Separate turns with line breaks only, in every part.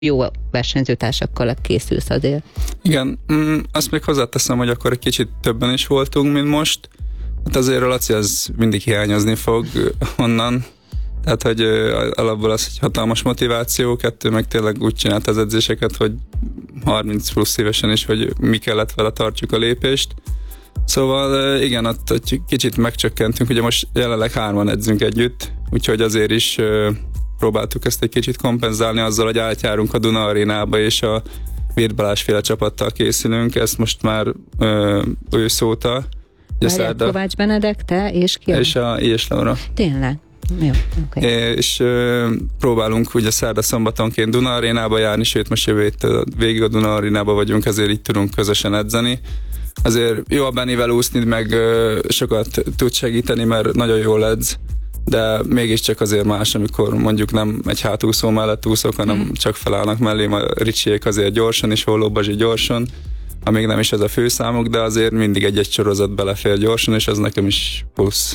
jó versenyzőtársakkal készülsz azért.
Igen, azt még hozzáteszem, hogy akkor egy kicsit többen is voltunk, mint most. Hát azért a Laci az mindig hiányozni fog onnan. Tehát, hogy alapból az egy hatalmas motiváció, kettő meg tényleg úgy csinált az edzéseket, hogy 30 plusz évesen is, hogy mi kellett vele tartjuk a lépést. Szóval igen, ott kicsit megcsökkentünk, ugye most jelenleg 3-an edzünk együtt, úgyhogy azért is próbáltuk ezt egy kicsit kompenzálni azzal, hogy átjárunk a Duna Arénába, és a Virth Balázs-féle csapattal készülünk, ezt most már őszóta.
Kovács Benedek, te és ki?
És a Ilyes Laura.
Tényleg? Jó, okay.
És próbálunk ugye szerda-szombatonként Duna Arénába járni, sőt most jövő héttől végig a Duna Arénába vagyunk, ezért így tudunk közösen edzeni. Azért jó a Bennivel úszni, meg sokat tud segíteni, mert nagyon jól edz, de mégiscsak azért más, amikor mondjuk nem egy hátúszó mellett úszok, hanem csak felállnak mellém a Ricsiék azért gyorsan, és Holló Bazsi gyorsan, amíg nem is ez a főszámuk, de azért mindig egy sorozat belefér gyorsan, és ez nekem is plusz.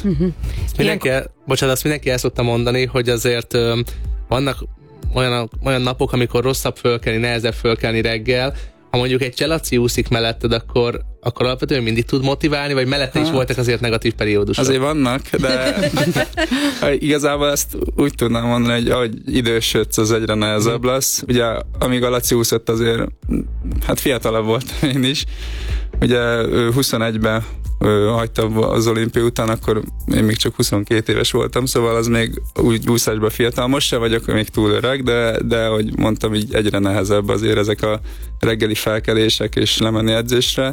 Azt mindenki el szokta mondani, hogy azért vannak olyan napok, amikor rosszabb fölkelni, nehezebb fölkelni reggel. Ha mondjuk egy Laci úszik melletted, akkor alapvetően mindig tud motiválni, vagy mellette is voltak azért negatív periódusok?
Azért vannak, de igazából ezt úgy tudnám mondani, hogy ahogy idősödsz, az egyre nehezebb lesz. Ugye, amíg a Laci úszott, azért hát fiatalabb voltam én is. Ugye 21-ben hagytam az olimpia után, akkor én még csak 22 éves voltam, szóval az még úgy úszásban fiatal. Most sem vagyok még túl öreg, de ahogy mondtam, így egyre nehezebb azért ezek a reggeli felkelések és lemenni edzésre.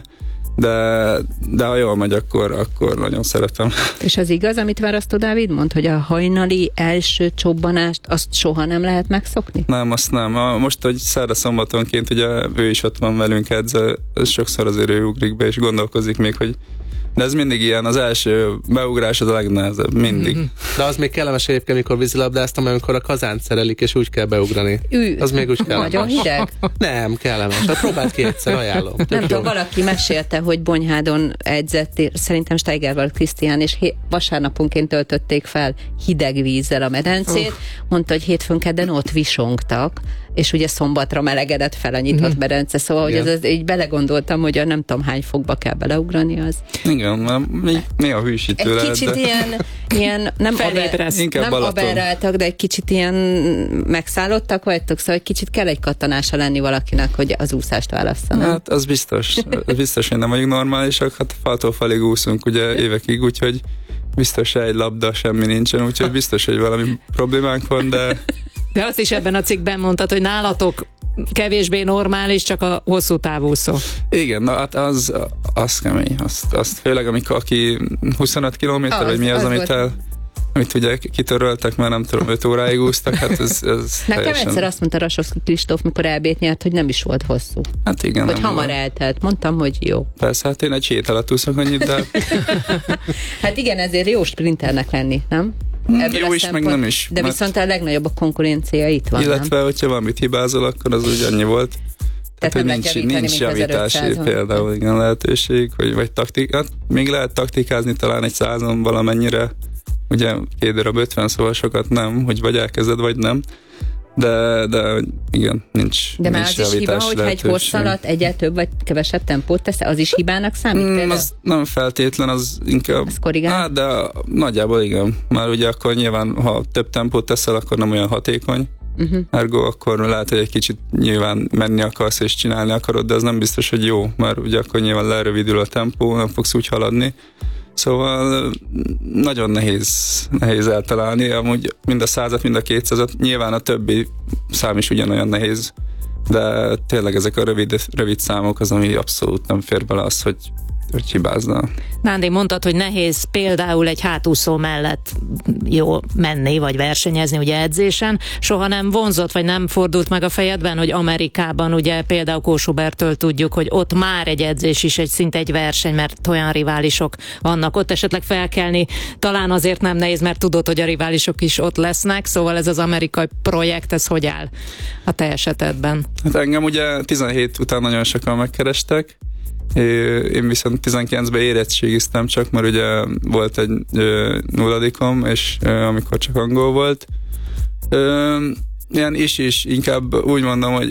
De ha jól megy, akkor nagyon szeretem.
És az igaz, amit Varasztó Dávid mond, hogy a hajnali első csobbanást azt soha nem lehet megszokni?
Nem, azt nem. Most, hogy szerda-szombatonként ugye ő is ott van velünk edzel, sokszor azért ő ugrik be, és gondolkozik még, hogy de ez mindig ilyen, az első beugrás az a legnehezebb, mindig.
De az még kellemes egyébként, amikor vízilabdáztam, amikor a kazánt szerelik, és úgy kell beugrani. Az még úgy kellemes.
Nagyon hideg?
Nem, kellemes. Hát próbáld ki egyszer, ajánlom.
Nem tudom, valaki mesélte, hogy Bonyhádon edzett, szerintem Steigerwald Krisztián, és vasárnaponként töltötték fel hideg vízzel a medencét. Mondta, hogy hétfőn kedden ott visongtak, és ugye szombatra melegedett fel a nyitott medence, szóval hogy ez így belegondoltam, hogy a nem tudom hány fokba kell beleugrani az.
Igen, néha hűsítő lehet.
Egy kicsit ilyen nem aberráltak, de egy kicsit ilyen megszállottak vagytok, szóval egy kicsit kell egy kattanása lenni valakinek, hogy az úszást válasszanak.
Hát az biztos. Biztos, hogy nem vagyunk normálisak, hát faltól falig úszunk ugye évekig, úgyhogy biztos egy labda, semmi nincsen, úgyhogy biztos, hogy valami problémánk van, de
azt is ebben a cikkben mondtad, hogy nálatok kevésbé normális, csak a hosszú távúszó.
Igen, na hát az kemény. Azt főleg, amikor aki 25 kilométer, vagy mi az amit ugye kitöröltek, mert nem tudom, 5 óráig úsztak, hát ez
nekem
teljesen...
egyszer azt mondta Rasovszky Kristóf, mikor elbét nyert, hogy nem is volt hosszú.
Hát igen.
Hogy hamar eltelt. Mondtam, hogy jó.
Persze, hát én egy hét alatt úszok annyit, de...
Hát igen, ezért jó sprinternek lenni, nem?
Jó is, meg nem is.
De viszont a legnagyobb a konkurencia itt van,
illetve,
nem?
hogyha valamit hibázol, akkor az úgy annyi volt. Tehát hogy nincs javítási például igen, lehetőség, vagy taktikát. Még lehet taktikázni talán egy 100-on valamennyire, ugye 2 darab 50, szóval sokat nem, hogy vagy elkezded, vagy nem. De igen, nincs
de már az is hiba, hogyha egy hossz alatt egyre több vagy kevesebb tempót tesz, az is hibának számít?
Az nem feltétlen, az inkább...
Az korrigál?
Hát, de nagyjából igen. Már ugye akkor nyilván, ha több tempót teszel, akkor nem olyan hatékony. Ergo akkor lehet, hogy egy kicsit nyilván menni akarsz és csinálni akarod, de az nem biztos, hogy jó, mert ugye akkor nyilván lerövidül a tempó, nem fogsz úgy haladni. Szóval nagyon nehéz eltalálni, amúgy mind a 100-at, mind a 200-at, nyilván a többi szám is ugyanolyan nehéz, de tényleg ezek a rövid számok az, ami abszolút nem fér bele az, hogy hibázna.
Nándi, mondtad, hogy nehéz például egy hátúszó mellett jó menni, vagy versenyezni ugye edzésen. Soha nem vonzott, vagy nem fordult meg a fejedben, hogy Amerikában ugye például Kósubertől tudjuk, hogy ott már egy edzés is szinte egy verseny, mert olyan riválisok vannak ott, esetleg felkelni talán azért nem nehéz, mert tudod, hogy a riválisok is ott lesznek, szóval ez az amerikai projekt, ez hogy áll a te esetedben? Hát
engem ugye 17 után nagyon sokan megkerestek, én viszont 19-ben érettségiztem csak, mert ugye volt egy nulladikom, és amikor csak angol volt. ilyen is inkább úgy mondom, hogy